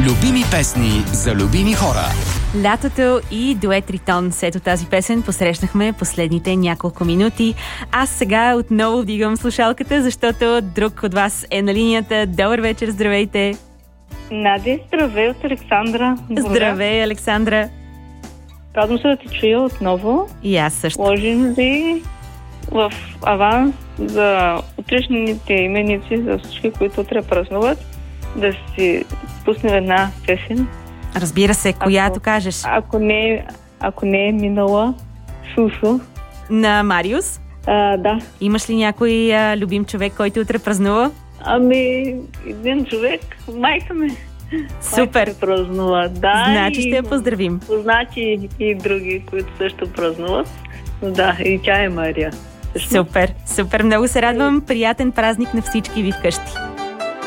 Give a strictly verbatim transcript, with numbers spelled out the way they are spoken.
Любими песни за любими хора. Лятото и дует Ритон. Ето тази песен посрещнахме последните няколко минути. Аз сега отново вдигам слушалката, защото друг от вас е на линията. Добър вечер, здравейте! Надя, здравей от Александра. Здравей, Александра! Радвам се да те чуя отново. И аз също. Можем ли в аванс за утрешните именици, за всички, които утре празнуват, да си пуснем една песен? Разбира се, която ако, кажеш. Ако не, ако не е минала, Сусо. На Мариус? А, да. Имаш ли някой а, любим човек, който утре празнува? Ами, един човек, майка ми. Супер! Майка празнува, да. Значи ще я поздравим. Познати и други, които също празнуват. Да, и тя е Мария. Супер, супер. Много се радвам. Приятен празник на всички ви вкъщи.